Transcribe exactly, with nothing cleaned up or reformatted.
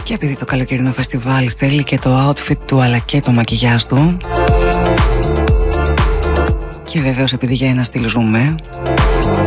Και επειδή το καλοκαιρινό φεστιβάλ θέλει και το outfit του αλλά και το μακιγιάζ του. Και βεβαίως επειδή για ένα στυλ ζούμε.